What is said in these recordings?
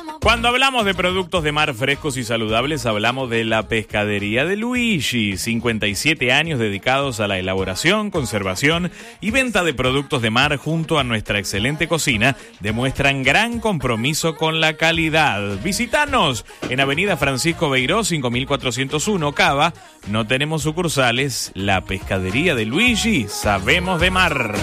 Cuando hablamos de productos de mar frescos y saludables, hablamos de la Pescadería de Luigi. 57 años dedicados a la elaboración, conservación y venta de productos de mar junto a nuestra excelente cocina demuestran gran compromiso con la calidad. Visítanos en Avenida Francisco Beiró, 5401, Cava. No tenemos sucursales. La Pescadería de Luigi. Sabemos de mar.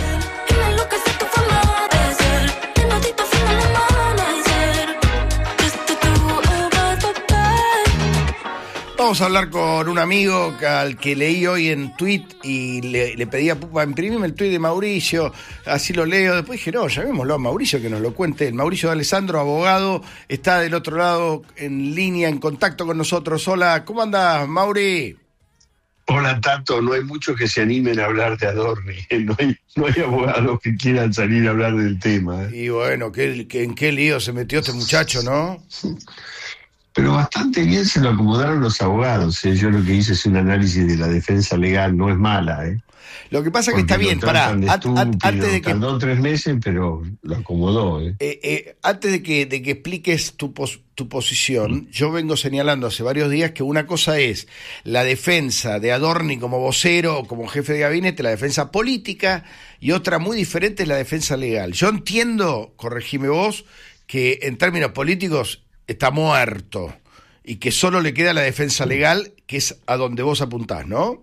Vamos a hablar con un amigo al que leí hoy en tweet y le pedí a Pupa, imprimime el tweet de Mauricio, así lo leo. Después dije, no, llamémoslo a Mauricio que nos lo cuente. El Mauricio de Alessandro, abogado, está del otro lado en línea, en contacto con nosotros. Hola, ¿cómo andás, Mauri? Hola, Tato, no hay muchos que se animen a hablar de Adorni, no hay abogados que quieran salir a hablar del tema. Y bueno, ¿en qué lío se metió este muchacho, no? Pero bastante bien se lo acomodaron los abogados. Yo lo que hice es un análisis de la defensa legal, no es mala. Lo que pasa es que está bien, pará. Antes de que tardó 3 meses, pero lo acomodó. Antes de que expliques tu posición, yo vengo señalando hace varios días que una cosa es la defensa de Adorni como vocero o como jefe de gabinete, la defensa política, y otra muy diferente es la defensa legal. Yo entiendo, corregime vos, que en términos políticos está muerto y que solo le queda la defensa legal, que es a donde vos apuntás, ¿no?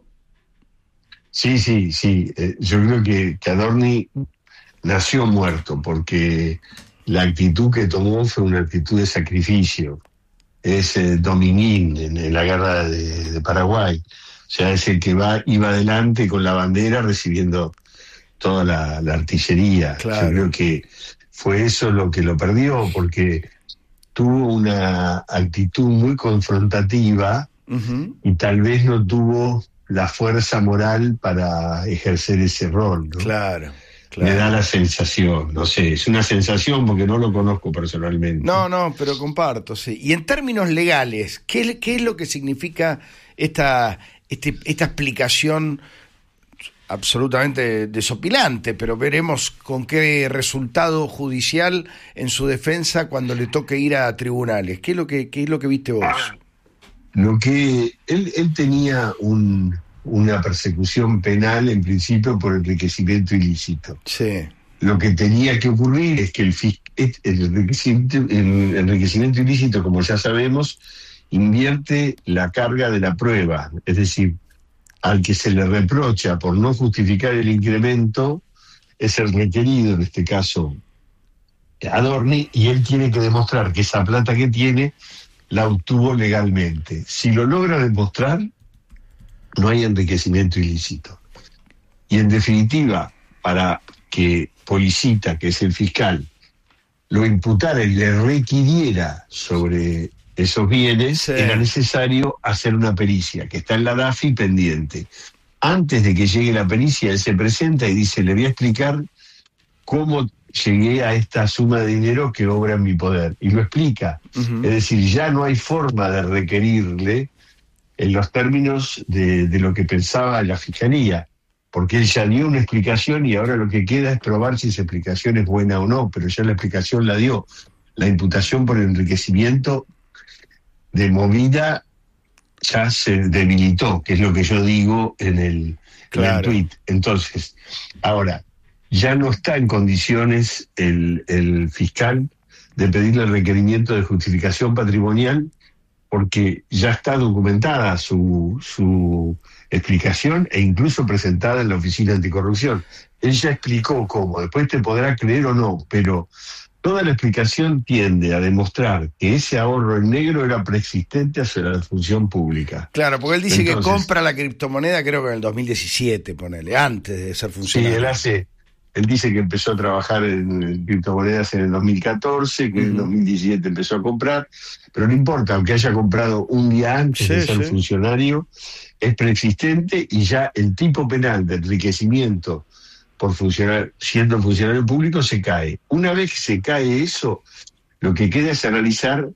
Sí. Yo creo que Adorni nació muerto porque la actitud que tomó fue una actitud de sacrificio. Es Dominique en la guerra de Paraguay. O sea, es el que iba adelante con la bandera recibiendo toda la artillería. Claro. Yo creo que fue eso lo que lo perdió, porque tuvo una actitud muy confrontativa y tal vez no tuvo la fuerza moral para ejercer ese rol, ¿no? Claro. Me da la sensación, no sé, es una sensación porque no lo conozco personalmente. No, pero comparto, sí. Y en términos legales, ¿qué es lo que significa esta explicación absolutamente desopilante, pero veremos con qué resultado judicial en su defensa cuando le toque ir a tribunales? ¿Qué es lo que viste vos? Lo que él tenía una persecución penal en principio por enriquecimiento ilícito. Sí. Lo que tenía que ocurrir es que el enriquecimiento ilícito, como ya sabemos, invierte la carga de la prueba, es decir, al que se le reprocha por no justificar el incremento es el requerido, en este caso Adorni, y él tiene que demostrar que esa plata que tiene la obtuvo legalmente. Si lo logra demostrar, no hay enriquecimiento ilícito. Y en definitiva, para que Policita, que es el fiscal, lo imputara y le requiriera sobre esos bienes, sí, era necesario hacer una pericia, que está en la DAFI pendiente. Antes de que llegue la pericia, él se presenta y dice, le voy a explicar cómo llegué a esta suma de dinero que obra en mi poder. Y lo explica. Es decir, ya no hay forma de requerirle en los términos de lo que pensaba la Fiscalía, porque él ya dio una explicación y ahora lo que queda es probar si esa explicación es buena o no, pero ya la explicación la dio. La imputación por enriquecimiento de movida ya se debilitó, que es lo que yo digo en el tuit. Entonces, ahora, ya no está en condiciones el fiscal de pedirle el requerimiento de justificación patrimonial porque ya está documentada su explicación e incluso presentada en la Oficina Anticorrupción. Él ya explicó cómo, después te podrá creer o no, pero toda la explicación tiende a demostrar que ese ahorro en negro era preexistente hacia la función pública. Claro, porque él dice que compra la criptomoneda creo que en el 2017, ponele, antes de ser funcionario. Sí, él dice que empezó a trabajar en criptomonedas en el 2014, que en el 2017 empezó a comprar, pero no importa, aunque haya comprado un día antes de ser funcionario, es preexistente y ya el tipo penal de enriquecimiento por siendo funcionario público se cae. Una vez que se cae eso, lo que queda es analizar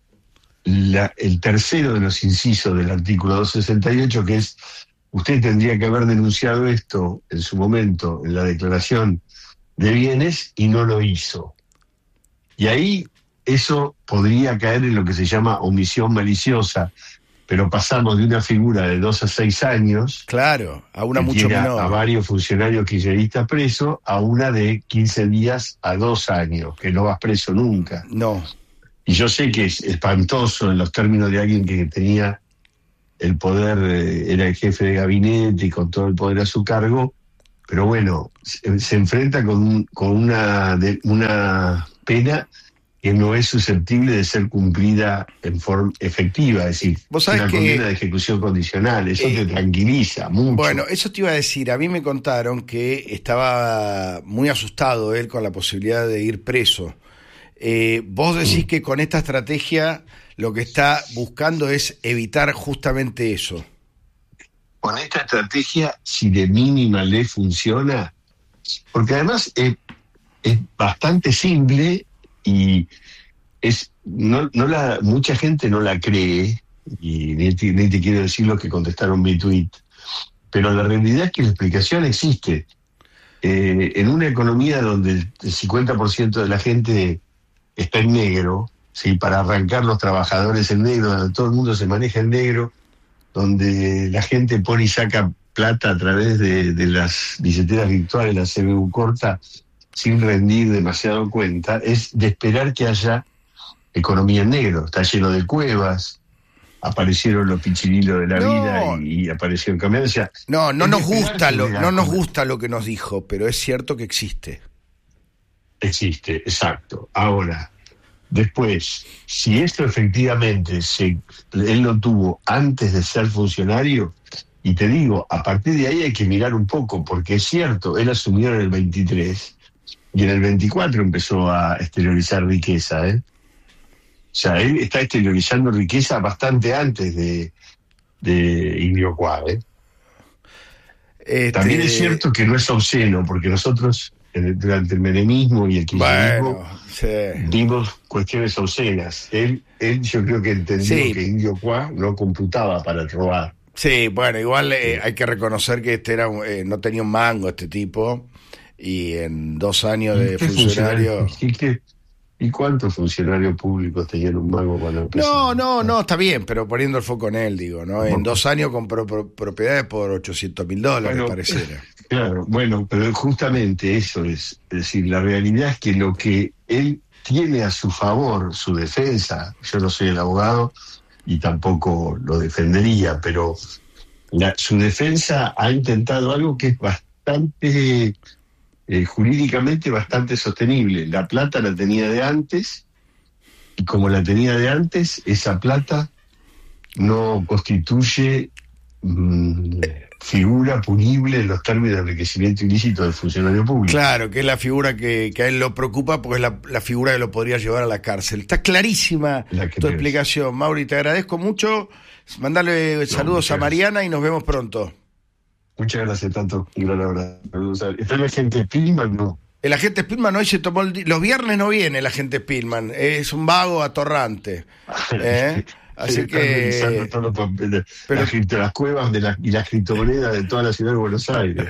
el tercero de los incisos del artículo 268, que es, usted tendría que haber denunciado esto en su momento en la declaración de bienes y no lo hizo. Y ahí eso podría caer en lo que se llama omisión maliciosa, pero pasamos de una figura de 2 a 6 años, claro, a una mucho tiene menor. a varios funcionarios kirchneristas presos, a una de 15 días a 2 años, que no vas preso nunca. No. Y yo sé que es espantoso en los términos de alguien que tenía el poder, era el jefe de gabinete y con todo el poder a su cargo, pero bueno, se enfrenta con una pena que no es susceptible de ser cumplida en forma efectiva, es decir, ¿Vos sabés una que, condena de ejecución condicional, eso te tranquiliza mucho. Bueno, eso te iba a decir, a mí me contaron que estaba muy asustado él con la posibilidad de ir preso. Vos decís que con esta estrategia lo que está buscando es evitar justamente eso. Con esta estrategia, si de mínima le funciona, porque además es bastante simple y mucha gente no la cree, y ni te quiero decir lo que contestaron mi tweet, pero la realidad es que la explicación existe. En una economía donde el 50% de la gente está en negro, ¿sí? Para arrancar los trabajadores en negro, donde todo el mundo se maneja en negro, donde la gente pone y saca plata a través de las billeteras virtuales, la CBU corta, sin rendir demasiado cuenta, es de esperar que haya economía en negro. Está lleno de cuevas, aparecieron los pichirilos de la vida y aparecieron cambiando. O sea, no nos gusta lo que nos dijo, pero es cierto que existe. Existe, exacto. Ahora, después, si esto efectivamente él lo tuvo antes de ser funcionario, y te digo, a partir de ahí hay que mirar un poco, porque es cierto, él asumió en el 23 y en el 24 empezó a exteriorizar riqueza, O sea, él está exteriorizando riqueza bastante antes de Indio.Qua, También es cierto que no es obsceno, porque nosotros durante el menemismo y el kirchnerismo vimos cuestiones obscenas. Él yo creo que entendió que Indio.Qua no computaba para robar. Sí, bueno, igual hay que reconocer que no tenía un mango este tipo, y en 2 años de funcionario... ¿Y cuántos funcionarios públicos tenían un mango cuando empezaron? No, está bien, pero poniendo el foco en él, digo, ¿no? En 2 años compró propiedades por $800.000, bueno, pareciera. Claro, bueno, pero justamente eso es decir, la realidad es que lo que él tiene a su favor, su defensa, yo no soy el abogado y tampoco lo defendería, pero su defensa ha intentado algo que es bastante... jurídicamente bastante sostenible. La plata la tenía de antes, y como la tenía de antes, esa plata no constituye figura punible en los términos de enriquecimiento ilícito del funcionario público. Claro, que es la figura que a él lo preocupa, porque es la figura que lo podría llevar a la cárcel. Está clarísima tu explicación, Mauri, te agradezco mucho. Mandale saludos a Mariana y nos vemos pronto. Muchas gracias, tanto. Un gran abrazo. ¿Está el agente Spillman? No. El agente Spillman hoy se tomó los viernes no viene el agente Spillman, es un vago atorrante. Así que... Todos los papeles, las cuevas y las criptomonedas de toda la ciudad de Buenos Aires.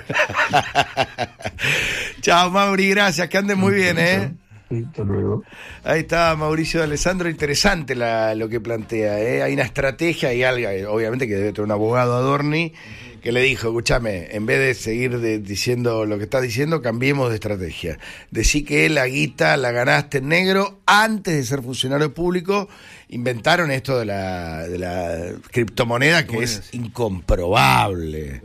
Chao, Mauri, gracias, que anden muy bien, Hasta luego. Ahí está Mauricio de Alessandro, interesante lo que plantea, Hay una estrategia y algo, obviamente que debe tener un abogado Adorni, que le dijo, escúchame, en vez de seguir diciendo lo que estás diciendo, cambiemos de estrategia. Decí que la guita la ganaste en negro antes de ser funcionario público. Inventaron esto de la criptomoneda, que es incomprobable.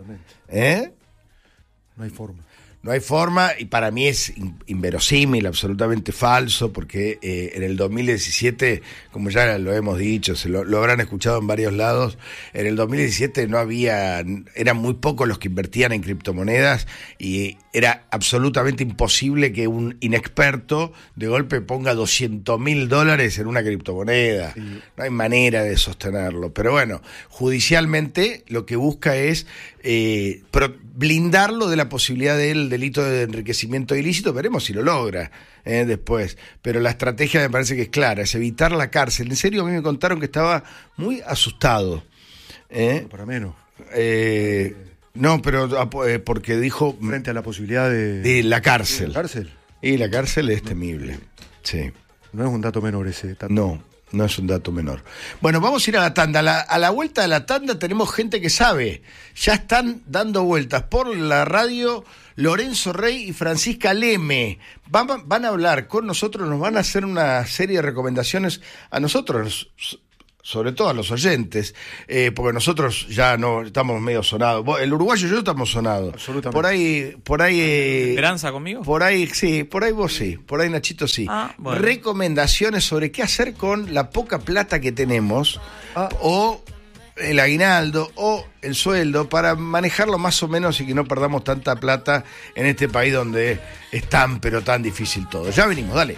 No hay forma. No hay forma, y para mí es inverosímil, absolutamente falso, porque en el 2017, como ya lo hemos dicho, lo habrán escuchado en varios lados, en el 2017 eran muy pocos los que invertían en criptomonedas, y era absolutamente imposible que un inexperto de golpe ponga $200.000 en una criptomoneda. Sí. No hay manera de sostenerlo. Pero bueno, judicialmente lo que busca es blindarlo de la posibilidad del delito de enriquecimiento ilícito. Veremos si lo logra después. Pero la estrategia me parece que es clara, es evitar la cárcel. En serio, a mí me contaron que estaba muy asustado. No, para menos. No, pero porque dijo... Frente a la posibilidad de la cárcel. ¿La cárcel? Y la cárcel es temible, sí. No es un dato menor ese. No es un dato menor. Bueno, vamos a ir a la tanda. A la vuelta de la tanda tenemos gente que sabe. Ya están dando vueltas por la radio Lorenzo Rey y Francisca Leme. Van a hablar con nosotros, nos van a hacer una serie de recomendaciones a nosotros, sobre todo a los oyentes, porque nosotros ya no estamos medio sonados. El uruguayo y yo estamos sonados. Absolutamente. Por ahí. ¿Esperanza conmigo? Por ahí sí, por ahí vos sí, por ahí Nachito sí. Bueno. Recomendaciones sobre qué hacer con la poca plata que tenemos, o el aguinaldo, o el sueldo, para manejarlo más o menos y que no perdamos tanta plata en este país donde es tan, pero tan difícil todo. Ya venimos, dale.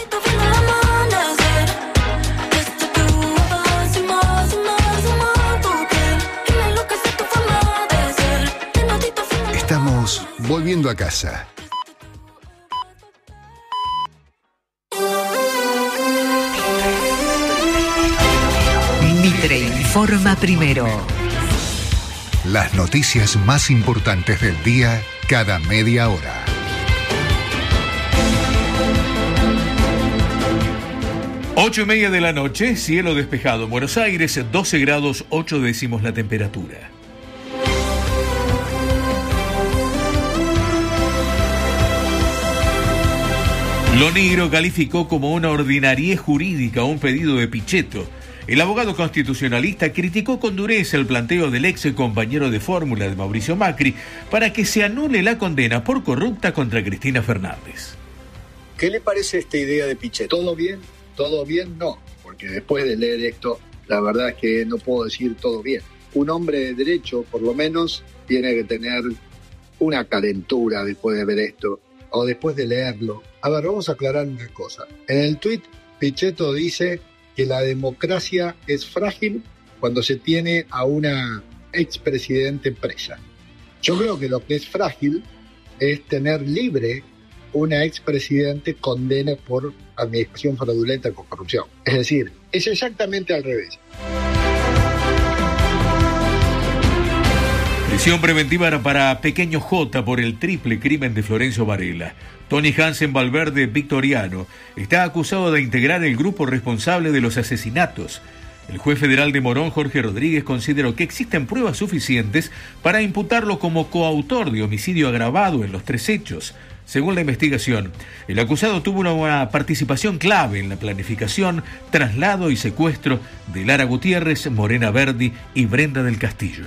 Estamos volviendo a casa. Mitre informa primero. Las noticias más importantes del día cada media hora. Ocho y media de la noche, cielo despejado. En Buenos Aires, 12 grados 8 décimos la temperatura. Lo Negro calificó como una ordinariez jurídica un pedido de Pichetto. El abogado constitucionalista criticó con dureza el planteo del ex compañero de fórmula de Mauricio Macri para que se anule la condena por corrupta contra Cristina Fernández. ¿Qué le parece esta idea de Pichetto? ¿Todo bien? ¿Todo bien? No, porque después de leer esto, la verdad es que no puedo decir todo bien. Un hombre de derecho, por lo menos, tiene que tener una calentura después de ver esto, o después de leerlo. A ver, vamos a aclarar una cosa. En el tuit, Pichetto dice que la democracia es frágil cuando se tiene a una expresidente presa. Yo creo que lo que es frágil es tener libre una expresidente condena por administración fraudulenta con corrupción. Es decir, es exactamente al revés. Prisión preventiva para Pequeño J por el triple crimen de Florencio Varela. Tony Hansen Valverde Victoriano está acusado de integrar el grupo responsable de los asesinatos. El juez federal de Morón, Jorge Rodríguez, consideró que existen pruebas suficientes para imputarlo como coautor de homicidio agravado en los 3 hechos. Según la investigación, el acusado tuvo una participación clave en la planificación, traslado y secuestro de Lara Gutiérrez, Morena Verdi y Brenda del Castillo.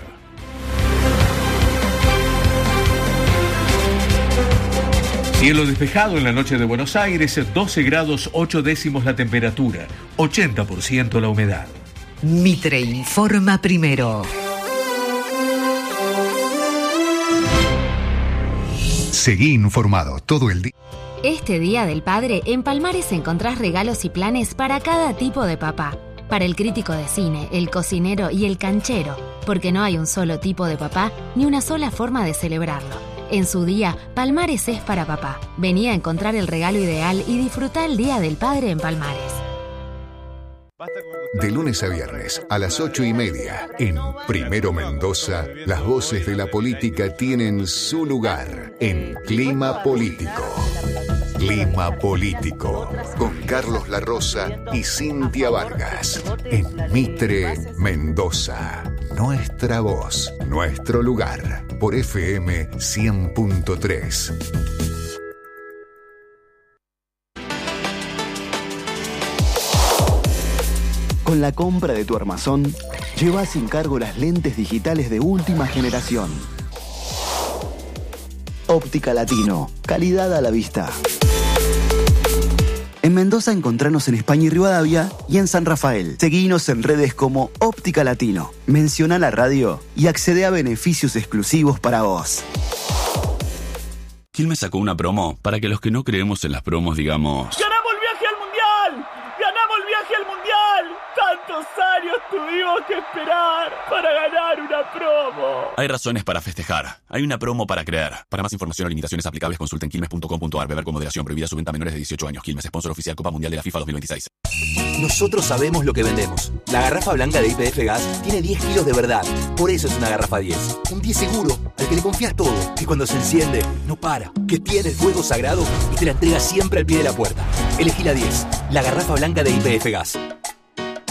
Cielo despejado en la noche de Buenos Aires, 12 grados 8 décimos la temperatura, 80% la humedad. Mitre informa primero. Seguí informado todo el día. Este Día del Padre, en Palmares encontrás regalos y planes para cada tipo de papá. Para el crítico de cine, el cocinero y el canchero, porque no hay un solo tipo de papá ni una sola forma de celebrarlo. En su día, Palmares es para papá. Vení a encontrar el regalo ideal y disfrutá el Día del Padre en Palmares. De lunes a viernes a las 8:30 en Primero Mendoza, las voces de la política tienen su lugar en Clima Político. Clima Político con Carlos La Rosa y Cintia Vargas en Mitre Mendoza. Nuestra voz, nuestro lugar por FM 100.3. Con la compra de tu armazón, lleva sin cargo las lentes digitales de última generación. Óptica Latino, calidad a la vista. En Mendoza encontranos en España y Rivadavia y en San Rafael. Seguinos en redes como Óptica Latino. Menciona la radio y accede a beneficios exclusivos para vos. Quilmes sacó una promo para que los que no creemos en las promos digamos... ¡Ganamos el viaje al Mundial! ¡Ganamos el viaje al Mundial! ¡Tantos años tuvimos que esperar para ganar una promo! Hay razones para festejar. Hay una promo para creer. Para más información o limitaciones aplicables consulten quilmes.com.ar. Beber con moderación. Prohibida su venta a menores de 18 años. Quilmes, sponsor oficial Copa Mundial de la FIFA 2026. Nosotros sabemos lo que vendemos. La garrafa blanca de YPF Gas tiene 10 kilos de verdad. Por eso es una garrafa 10. Un 10 seguro, al que le confías todo. Que cuando se enciende, no para. Que tiene el fuego sagrado y te la entrega siempre al pie de la puerta. Elegí la 10. La garrafa blanca de YPF Gas.